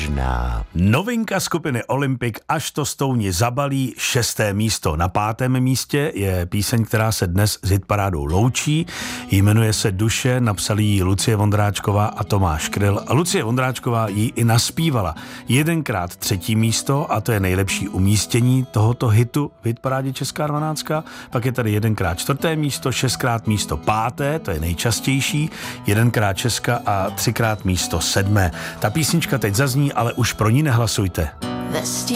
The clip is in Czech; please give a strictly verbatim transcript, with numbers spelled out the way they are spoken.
Možná. Novinka skupiny Olympic Až to stouni zabalí, šesté místo. Na pátém místě je píseň, která se dnes s hitparádou loučí. Jmenuje se Duše, napsali ji Lucie Vondráčková a Tomáš Kryl. A Lucie Vondráčková ji i naspívala. Jedenkrát třetí místo, a to je nejlepší umístění tohoto hitu v hitparádě Česká dvanáctka. Pak je tady jedenkrát čtvrté místo, šestkrát místo páté, to je nejčastější, jedenkrát Česka a třikrát místo sedmé. Ta písnička teď zazní, ale už pro ní nehlasujte.